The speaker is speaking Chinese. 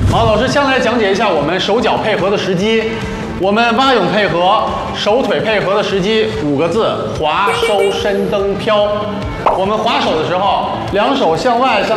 好，老师先来讲解一下我们手脚配合的时机。我们蛙泳配合、手腿配合的时机5个字：划、收、伸、蹬、飘。我们划手的时候，两手向外向